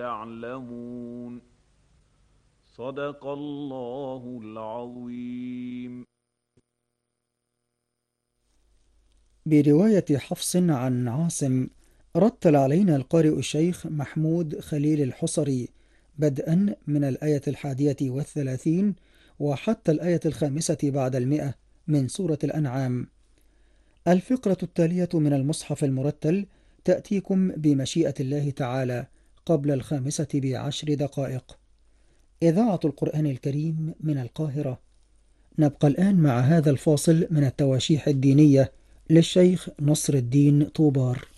يعلمون. صدق الله العظيم. برواية حفص عن عاصم، رتل علينا القارئ الشيخ محمود خليل الحصري بدءا من الآية 31 وحتى الآية 5 بعد 100 من سورة الأنعام. الفقرة التالية من المصحف المرتل تأتيكم بمشيئة الله تعالى قبل 5 ب10 دقائق. إذاعة القرآن الكريم من القاهرة. نبقى الآن مع هذا الفاصل من التواشيح الدينية للشيخ نصر الدين طوبار.